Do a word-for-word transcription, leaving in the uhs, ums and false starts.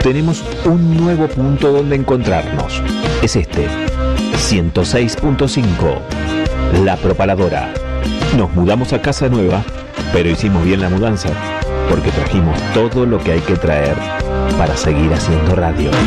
tenemos un nuevo punto donde encontrarnos. Es este, ciento seis punto cinco, La Propaladora. Nos mudamos a casa nueva, pero hicimos bien la mudanza, porque trajimos todo lo que hay que traer para seguir haciendo radio.